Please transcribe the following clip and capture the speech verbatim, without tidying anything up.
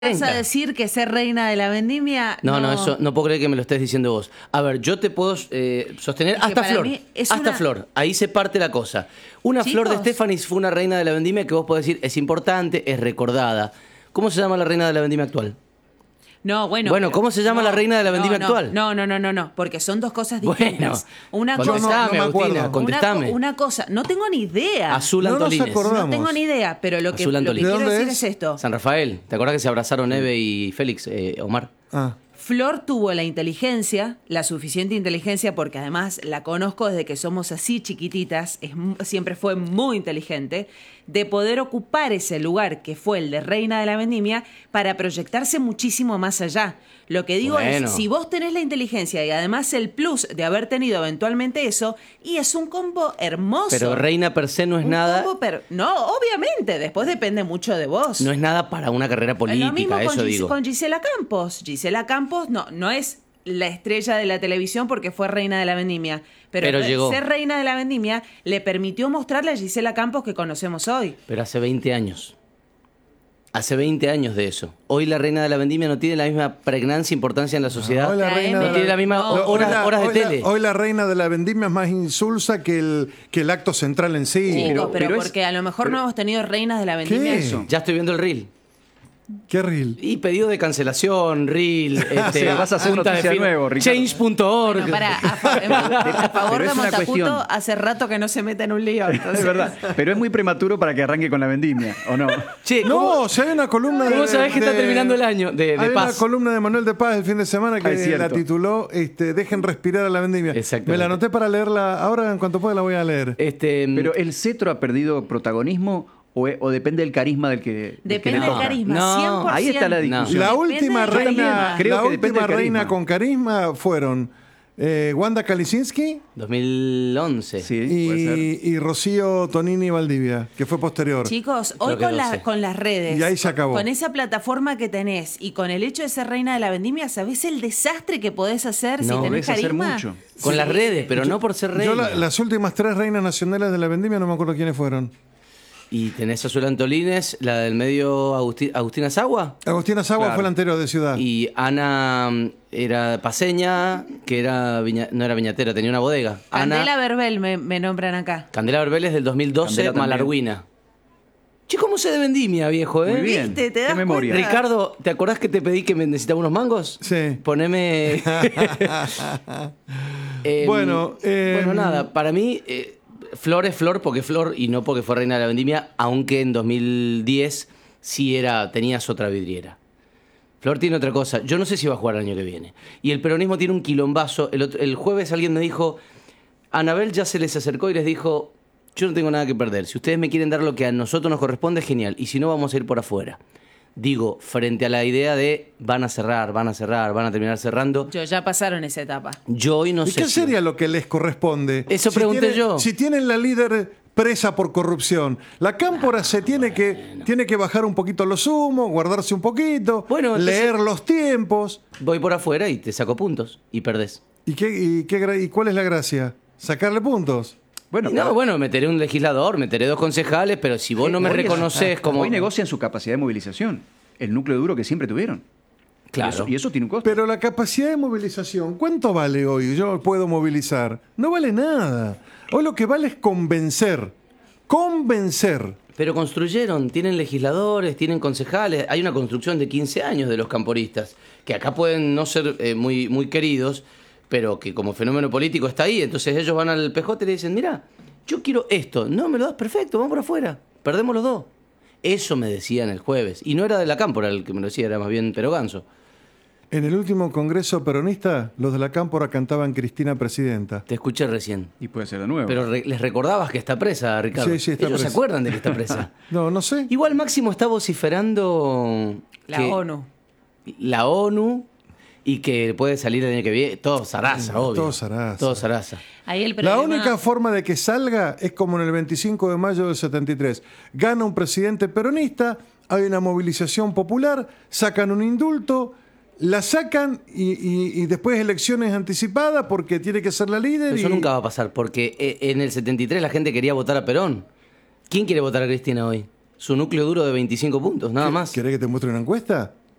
¿Vas a decir que ser reina de la vendimia? No, no, no, eso no puedo creer que me lo estés diciendo vos. A ver, yo te puedo eh, sostener Es que hasta para Flor. mí es Hasta una- Flor. Ahí se parte la cosa. Una Flor de Chicos. Estefanis fue una reina de la vendimia que vos podés decir es importante, es recordada. ¿Cómo se llama la reina de la vendimia actual? No, bueno. Bueno, pero- ¿cómo se llama no, la reina de la no, vendimia no, actual? No, no, no, no, no, porque son dos cosas Bueno, distintas. Una cosa, contestame, no me Agustina, acuerdo. contestame. una, co- una cosa, no tengo ni idea. Azul No nos Antolines. acordamos. No tengo ni idea, pero lo que, Azul lo que Antolines. quiero ¿De dónde decir es? es esto. San Rafael. ¿Te acuerdas que se abrazaron Eve y Félix, eh, Omar? Ah, Flor tuvo la inteligencia, la suficiente inteligencia, porque además la conozco desde que somos así chiquititas, es, mu- siempre fue muy inteligente, de poder ocupar ese lugar que fue el de reina de la vendimia para proyectarse muchísimo más allá. Lo que digo Bueno. es, si vos tenés la inteligencia y además el plus de haber tenido eventualmente eso, y es un combo hermoso. Pero reina per se no es Un nada. combo per- No, obviamente, después depende mucho de vos. No es nada para una carrera Lo mismo política, con, eso Gis- digo. con Gisela Campos. Gisela Campos no, no es la estrella de la televisión porque fue reina de la vendimia. Pero, Pero re- llegó. ser reina de la vendimia le permitió mostrarle a Gisela Campos que conocemos hoy. Pero hace veinte años. Hace veinte años de eso. Hoy la reina de la vendimia no tiene la misma pregnancia e importancia en la sociedad. hoy la La reina M. de No tiene la misma No, Hoy horas, la- horas de hoy la- tele. hoy la reina de la vendimia es más insulsa que el, que el acto central en sí. Chicos, pero- pero, pero es- porque a lo mejor pero- no hemos tenido reinas de la vendimia. ¿Qué? Eso. Ya estoy viendo el reel. Qué reel. Y pedido de cancelación, reel, este, vas a hacer punta de noticia fin- nuevo, Ricardo. change punto org. Bueno, para, a, fa- a favor Pero de es una Montaputo, cuestión. hace rato que no se mete en un lío. entonces- Es verdad. Pero es muy prematuro para que arranque con la vendimia, ¿o no? Che, ¿cómo, No, si hay una columna de. ¿cómo sabés que está de- terminando el año de, de hay paz? una columna de Manuel de Paz el fin de semana que Ah, es cierto. la tituló este, Dejen respirar a la vendimia. Exactamente. Me la anoté para leerla. Ahora, en cuanto pueda, la voy a leer. Este, Pero el cetro ha perdido protagonismo o, e- o depende del carisma del que, del que Depende le del toca? carisma, No, cien por ciento. ahí está la discusión. La Depende última del reina, carisma. Creo la que depende última del reina carisma. con carisma fueron eh, Wanda Kalisinski dos mil once. Sí, puede ser. y, y Rocío Tonini Valdivia, que fue posterior. Chicos, hoy Creo que con, la- doce. con las redes, Y ahí se acabó. con esa plataforma que tenés y con el hecho de ser reina de la vendimia, ¿sabés el desastre que podés hacer No, si tenés podés hacer carisma? mucho. Con las redes, pero no por ser reina. Yo la- las últimas tres reinas nacionales de la vendimia no me acuerdo quiénes fueron. Y tenés a Azul Antolines, la del medio Agusti- Agustina Sagua. Agustina Sagua Claro. fue la anterior de Ciudad. Y Ana mm, era paseña, que era viña- no era viñatera, tenía una bodega. Candela Ana, Verbel me, me nombran acá. Candela Verbel es del dos mil doce, Candela también. Malarguina. Che, ¿cómo se de vendimia, viejo, eh? Muy bien. ¿Viste? ¿Te das Qué memoria. cuenta? Ricardo, ¿te acordás que te pedí que me necesitaba unos mangos? Sí. Poneme... Em, Bueno, em, bueno, nada, para mí, eh, Flor es Flor porque es Flor y no porque fue reina de la vendimia, aunque en dos mil diez sí era, tenías otra vidriera. Flor tiene otra cosa. Yo no sé si va a jugar el año que viene. Y el peronismo tiene un quilombazo. El, otro- el jueves alguien me dijo, Anabel ya se les acercó y les dijo, yo no tengo nada que perder. Si ustedes me quieren dar lo que a nosotros nos corresponde, genial. Y si no, vamos a ir por afuera. Digo, frente a la idea de van a cerrar, van a cerrar, van a terminar cerrando, Yo ya pasaron esa etapa. yo hoy no ¿Y sé qué si- sería lo que les corresponde? Eso pregunté tienen- yo. Si tienen la líder presa por corrupción, la cámpora se tiene que, tiene que bajar un poquito los humos, guardarse un poquito, Bueno, entonces- leer los tiempos. Voy por afuera y te saco puntos y perdés. ¿Y, qué, y, qué gra- ¿Y cuál es la gracia? ¿Sacarle puntos? Bueno, Y no, pero- bueno, meteré un legislador, meteré dos concejales, pero si vos no me hoy es- reconoces como... Hoy negocian su capacidad de movilización, el núcleo duro que siempre tuvieron. Claro. Y eso, y eso tiene un costo. Pero la capacidad de movilización, ¿cuánto vale hoy? Yo puedo movilizar. No vale nada. Hoy lo que vale es convencer. Convencer. Pero construyeron, tienen legisladores, tienen concejales, hay una construcción de quince años de los camporistas, que acá pueden no ser eh, muy, muy queridos, pero que como fenómeno político está ahí. Entonces ellos van al P J y le dicen, mira, yo quiero esto, no me lo das, perfecto, vamos por afuera, perdemos los dos. Eso me decían el jueves, y no era de la cámpora el que me lo decía, era más bien Pero Ganso. En el último congreso peronista, los de la cámpora cantaban Cristina Presidenta. Te escuché recién. Y puede ser de nuevo. Pero re- les recordabas que está presa, Ricardo. Sí, sí, está Ellos se presa. acuerdan de que está presa. No, no sé. Igual Máximo está vociferando La que ONU. la ONU y que puede salir el año que viene. Todo zaraza, obvio. todo zaraza. Todo zaraza. Ahí el La problema- única forma de que salga es como en el veinticinco de mayo del setenta y tres. Gana un presidente peronista, hay una movilización popular, sacan un indulto, la sacan y, y- y después elecciones anticipadas porque tiene que ser la líder. Pero eso y- nunca va a pasar, porque eh, en el setenta y tres la gente quería votar a Perón. ¿Quién quiere votar a Cristina hoy? Su núcleo duro de veinticinco puntos, nada más. ¿Querés que te muestre una encuesta?